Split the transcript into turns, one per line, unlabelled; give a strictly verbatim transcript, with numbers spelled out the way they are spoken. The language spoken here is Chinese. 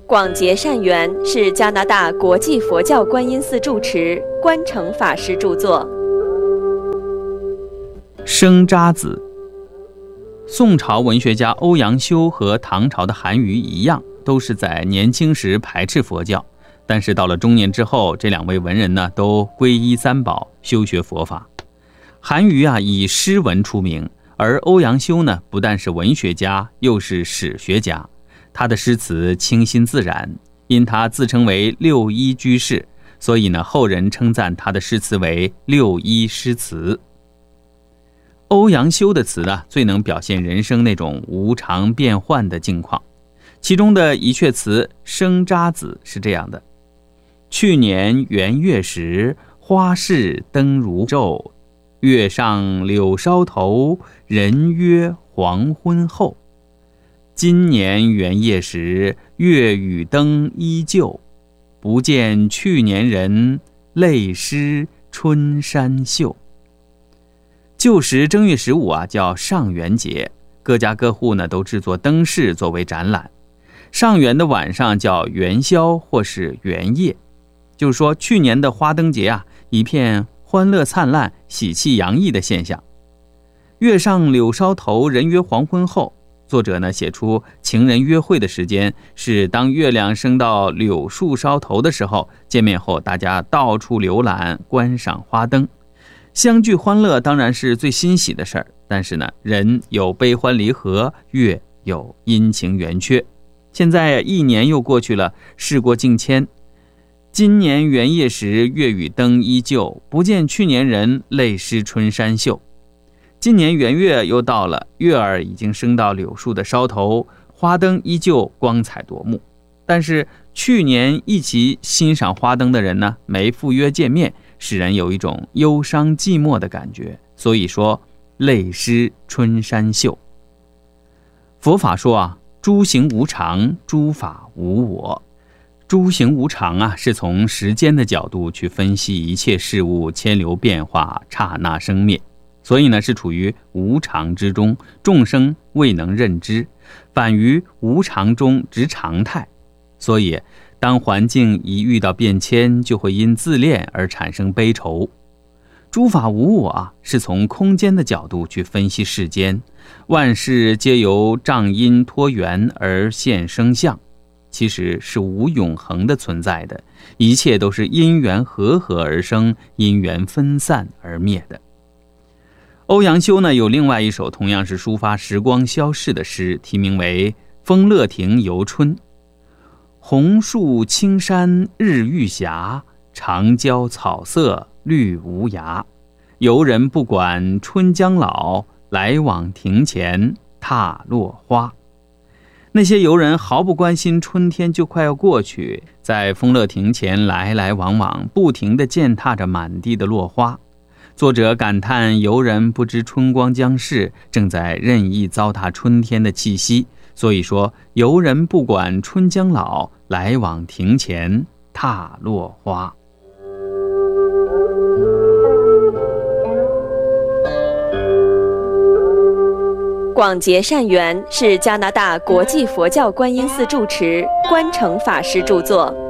广结善缘是加拿大国际佛教观音寺住持观诚法师著作。
生渣子。宋朝文学家欧阳修和唐朝的韩愈一样，都是在年轻时排斥佛教，但是到了中年之后，这两位文人呢都皈依三宝，修学佛法。韩愈啊以诗文出名，而欧阳修呢不但是文学家，又是史学家。他的诗词清新自然，因他自称为六一居士，所以呢后人称赞他的诗词为六一诗词。欧阳修的词呢最能表现人生那种无常变幻的境况，其中的一阙词生渣子是这样的：去年元月时，花市灯如昼，月上柳梢头，人约黄昏后。今年元夜时，月与灯依旧，不见去年人，泪湿春衫袖。旧时正月十五啊叫上元节，各家各户呢都制作灯饰作为展览。上元的晚上叫元宵或是元夜，就是说去年的花灯节啊一片欢乐灿烂、喜气洋溢的现象。月上柳梢头，人约黄昏后。作者呢写出情人约会的时间是当月亮升到柳树梢头的时候，见面后大家到处浏览观赏花灯，相聚欢乐当然是最欣喜的事儿，但是呢人有悲欢离合，月有阴晴圆缺。现在一年又过去了，事过境迁，今年元夜时，月与灯依旧，不见去年人，泪湿春衫袖。今年元月又到了，月儿已经升到柳树的梢头，花灯依旧光彩夺目。但是去年一起欣赏花灯的人呢，没赴约见面，使人有一种忧伤寂寞的感觉，所以说泪湿春衫袖。佛法说啊，诸行无常，诸法无我。诸行无常啊，是从时间的角度去分析一切事物迁流变化，刹那生灭。所以呢是处于无常之中，众生未能认知，反于无常中执常态。所以当环境一遇到变迁，就会因自恋而产生悲愁。诸法无我啊，是从空间的角度去分析世间，万事皆由障因托缘而现生相，其实是无永恒的存在的，一切都是因缘和合而生，因缘分散而灭的。欧阳修呢有另外一首同样是抒发时光消逝的诗，题名为《丰乐亭游春》。红树青山日欲斜，长郊草色绿无涯。游人不管春将老，来往庭前踏落花。那些游人毫不关心春天就快要过去，在丰乐亭前来来往往，不停地践踏着满地的落花。作者感叹游人不知春光将逝，正在任意糟蹋春天的气息，所以说游人不管春将老，来往庭前踏落花。
广结善缘是加拿大国际佛教观音寺住持观诚法师著作。